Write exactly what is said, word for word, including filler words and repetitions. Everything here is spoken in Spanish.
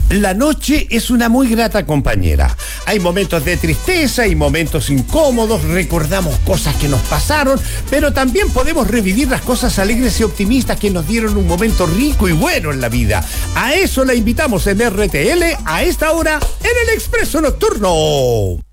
La noche es una muy grata compañera. Hay momentos de tristeza y momentos incómodos, recordamos cosas que nos pasaron, pero también podemos revivir las cosas alegres y optimistas que nos dieron un momento rico y bueno en la vida. A eso la invitamos en R T L a esta hora en el Expreso Nocturno.